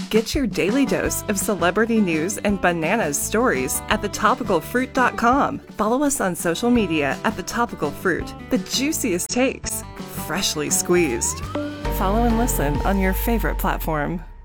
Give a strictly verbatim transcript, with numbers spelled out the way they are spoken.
Get your daily dose of celebrity news and bananas stories at the topical fruit dot com. Follow us on social media at The Topical Fruit, the juiciest takes, freshly squeezed. Follow and listen on your favorite platform.